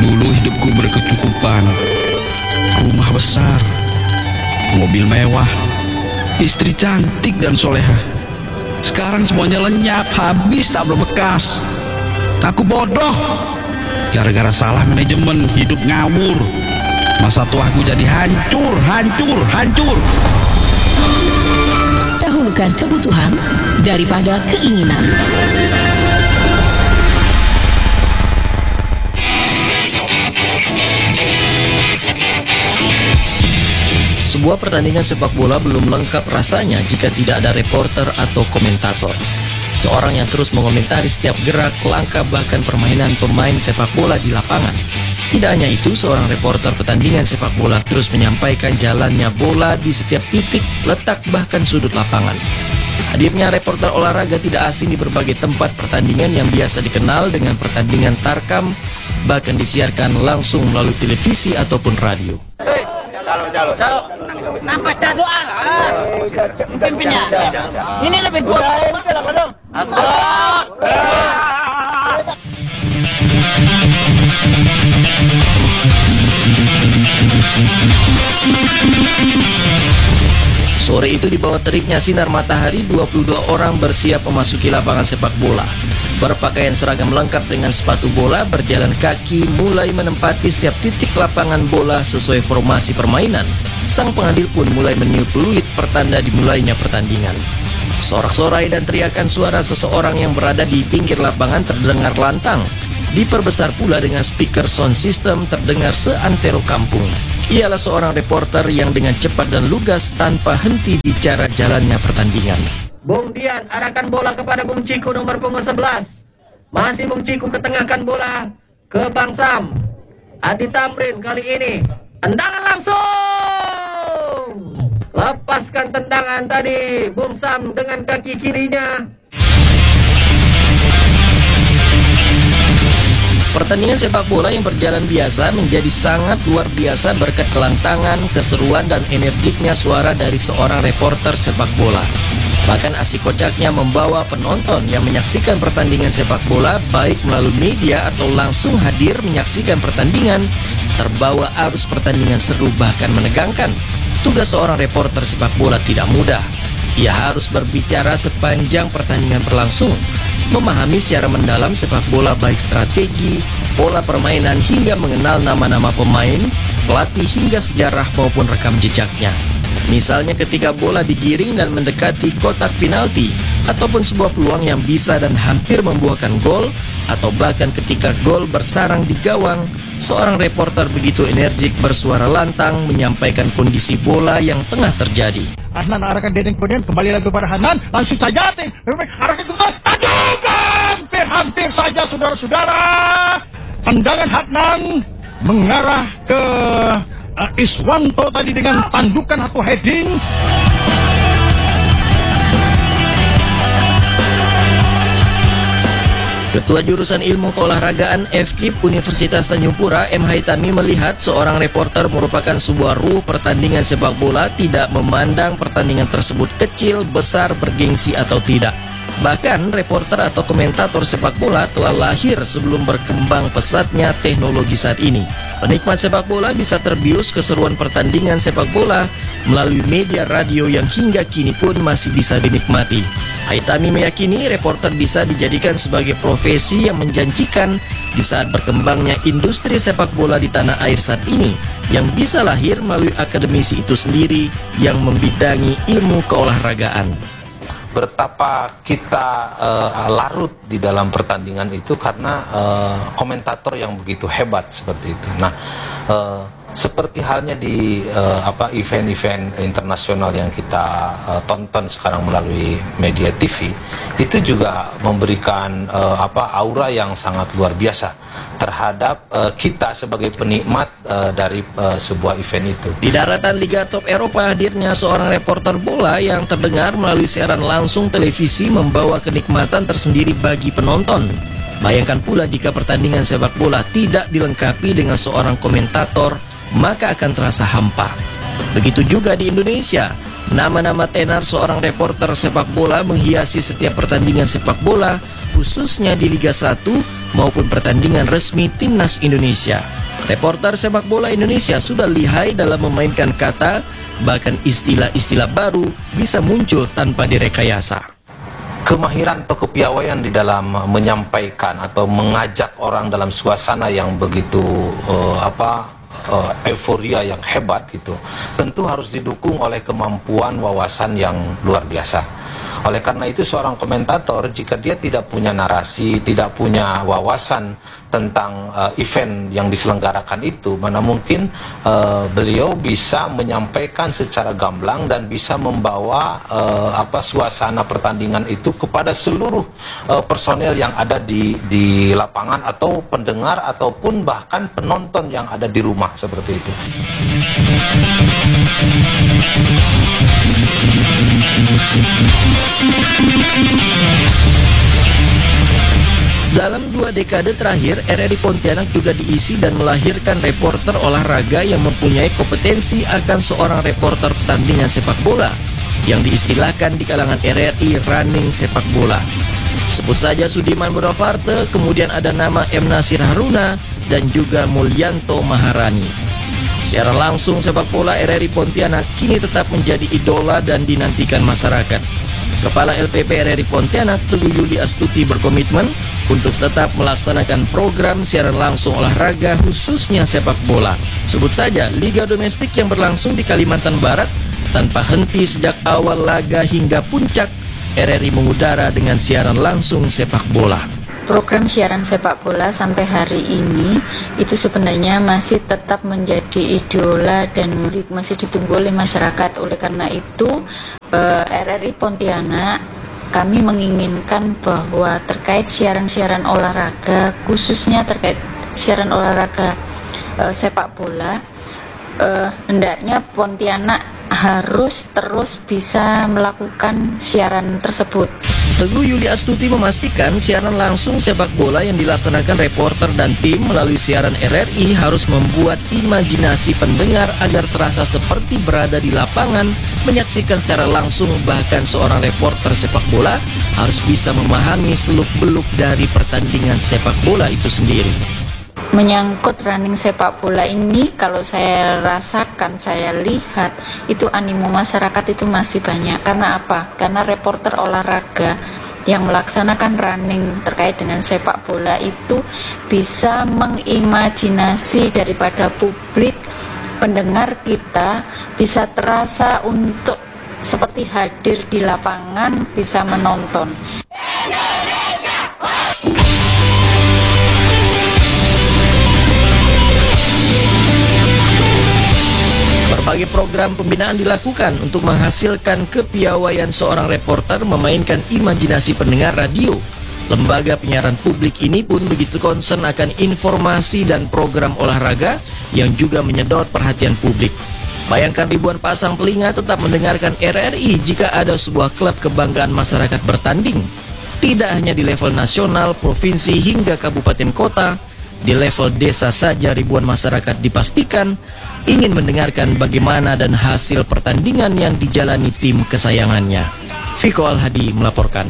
Dulu hidupku berkecukupan, rumah besar, mobil mewah, istri cantik dan soleha. Sekarang semuanya lenyap, habis tak berbekas. Aku bodoh, gara-gara salah manajemen, hidup ngawur. Masa tuaku jadi hancur. Dahulukan kebutuhan daripada keinginan. Sebuah pertandingan sepak bola belum lengkap rasanya jika tidak ada reporter atau komentator. Seorang yang terus mengomentari setiap gerak, langkah, bahkan permainan pemain sepak bola di lapangan. Tidak hanya itu, seorang reporter pertandingan sepak bola terus menyampaikan jalannya bola di setiap titik, letak, bahkan sudut lapangan. Hadirnya reporter olahraga tidak asing di berbagai tempat pertandingan yang biasa dikenal dengan pertandingan tarkam, bahkan disiarkan langsung melalui televisi ataupun radio. Calo, nampak doa lah. Pimpinnya. Ini lebih tua. Asal. Sore itu di bawah teriknya sinar matahari, 22 orang bersiap memasuki lapangan sepak bola. Berpakaian seragam lengkap dengan sepatu bola, berjalan kaki mulai menempati setiap titik lapangan bola sesuai formasi permainan. Sang pengadil pun mulai meniup peluit pertanda dimulainya pertandingan. Sorak-sorai dan teriakan suara seseorang yang berada di pinggir lapangan terdengar lantang. Diperbesar pula dengan speaker sound system terdengar seantero kampung. Ialah seorang reporter yang dengan cepat dan lugas tanpa henti bicara jalannya pertandingan. Bung Dian arahkan bola kepada Bung Ciku nomor punggung 11. Masih Bung Ciku ketengahkan bola ke Bang Sam. Adi Tamrin kali ini tendangan langsung. Lepaskan tendangan tadi Bung Sam dengan kaki kirinya. Pertandingan sepak bola yang berjalan biasa menjadi sangat luar biasa berkat kelantangan, keseruan, dan energiknya suara dari seorang reporter sepak bola. Bahkan asik kocaknya membawa penonton yang menyaksikan pertandingan sepak bola baik melalui media atau langsung hadir menyaksikan pertandingan, terbawa arus pertandingan seru bahkan menegangkan. Tugas seorang reporter sepak bola tidak mudah. Ia harus berbicara sepanjang pertandingan berlangsung, memahami secara mendalam sepak bola baik strategi, pola permainan hingga mengenal nama-nama pemain, pelatih hingga sejarah maupun rekam jejaknya. Misalnya ketika bola digiring dan mendekati kotak penalti, ataupun sebuah peluang yang bisa dan hampir membuahkan gol, atau bahkan ketika gol bersarang di gawang, seorang reporter begitu energik bersuara lantang menyampaikan kondisi bola yang tengah terjadi. Adnan arahkan Deden, kemudian kembali lagi kepada Hanan, langsung saja arahkan ke hampir saja saudara-saudara. Tendangan Adnan mengarah ke Iswanto tadi dengan tandukan atau heading. Ketua Jurusan Ilmu Keolahragaan FKIP Universitas Tanjung Pura, M. Haitami, melihat seorang reporter merupakan sebuah ruh pertandingan sepak bola, tidak memandang pertandingan tersebut kecil, besar, bergengsi atau tidak. Bahkan reporter atau komentator sepak bola telah lahir sebelum berkembang pesatnya teknologi saat ini. Penikmat sepak bola bisa terbius keseruan pertandingan sepak bola melalui media radio yang hingga kini pun masih bisa dinikmati. Haitami meyakini reporter bisa dijadikan sebagai profesi yang menjanjikan di saat berkembangnya industri sepak bola di tanah air saat ini, yang bisa lahir melalui akademisi itu sendiri yang membidangi ilmu keolahragaan. Betapa kita larut di dalam pertandingan itu karena komentator yang begitu hebat seperti itu. Nah, seperti halnya di event-event internasional yang kita tonton sekarang melalui media TV, itu juga memberikan aura yang sangat luar biasa terhadap kita sebagai penikmat dari sebuah event itu. Di daratan Liga Top Eropa, hadirnya seorang reporter bola yang terdengar melalui siaran langsung televisi membawa kenikmatan tersendiri bagi penonton. Bayangkan pula jika pertandingan sepak bola tidak dilengkapi dengan seorang komentator, maka akan terasa hampa. Begitu juga di Indonesia, nama-nama tenar seorang reporter sepak bola menghiasi setiap pertandingan sepak bola, khususnya di Liga 1, maupun pertandingan resmi Timnas Indonesia. Reporter sepak bola Indonesia sudah lihai dalam memainkan kata, bahkan istilah-istilah baru bisa muncul tanpa direkayasa. Kemahiran atau kepiawaian di dalam menyampaikan atau mengajak orang dalam suasana yang begitu euforia yang hebat gitu, tentu harus didukung oleh kemampuan wawasan yang luar biasa. Oleh karena itu seorang komentator jika dia tidak punya narasi, tidak punya wawasan tentang event yang diselenggarakan itu, mana mungkin beliau bisa menyampaikan secara gamblang dan bisa membawa suasana pertandingan itu kepada seluruh personel yang ada di lapangan atau pendengar ataupun bahkan penonton yang ada di rumah seperti itu. Dalam 2 dekade terakhir, RRI Pontianak juga diisi dan melahirkan reporter olahraga yang mempunyai kompetensi akan seorang reporter pertandingan sepak bola yang diistilahkan di kalangan RRI running sepak bola. Sebut saja Sudiman Bonafarte, kemudian ada nama M. Nasir Haruna, dan juga Mulyanto Maharani. Siaran langsung sepak bola RRI Pontianak kini tetap menjadi idola dan dinantikan masyarakat. Kepala LPP RRI Pontianak, Teguh Yuli Astuti, berkomitmen untuk tetap melaksanakan program siaran langsung olahraga khususnya sepak bola. Sebut saja Liga Domestik yang berlangsung di Kalimantan Barat tanpa henti sejak awal laga hingga puncak, RRI mengudara dengan siaran langsung sepak bola. Program siaran sepak bola sampai hari ini itu sebenarnya masih tetap menjadi idola dan masih ditunggu oleh masyarakat. Oleh karena itu RRI Pontianak kami menginginkan bahwa terkait siaran-siaran olahraga, khususnya terkait siaran olahraga sepak bola, hendaknya Pontianak harus terus bisa melakukan siaran tersebut. Teguh Yuli Astuti memastikan siaran langsung sepak bola yang dilaksanakan reporter dan tim melalui siaran RRI harus membuat imajinasi pendengar agar terasa seperti berada di lapangan menyaksikan secara langsung. Bahkan seorang reporter sepak bola harus bisa memahami seluk-beluk dari pertandingan sepak bola itu sendiri. Menyangkut running sepak bola ini, kalau saya rasakan, saya lihat itu animo masyarakat itu masih banyak. Karena apa? Karena reporter olahraga yang melaksanakan running terkait dengan sepak bola itu bisa mengimajinasi daripada publik, pendengar kita bisa terasa untuk seperti hadir di lapangan, bisa menonton. Berbagai program pembinaan dilakukan untuk menghasilkan kepiawaian seorang reporter memainkan imajinasi pendengar radio. Lembaga penyiaran publik ini pun begitu concern akan informasi dan program olahraga yang juga menyedot perhatian publik. Bayangkan ribuan pasang telinga tetap mendengarkan RRI jika ada sebuah klub kebanggaan masyarakat bertanding. Tidak hanya di level nasional, provinsi hingga kabupaten kota, di level desa saja ribuan masyarakat dipastikan ingin mendengarkan bagaimana dan hasil pertandingan yang dijalani tim kesayangannya. Viko Al-Hadi melaporkan.